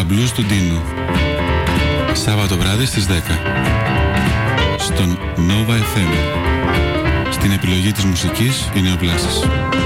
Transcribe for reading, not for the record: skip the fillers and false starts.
Τα blues του Ντίνου. Σάββατο βράδυ στις 10. Στον Nova FM. Στην επιλογή της μουσικής είναι ο Βλάσης.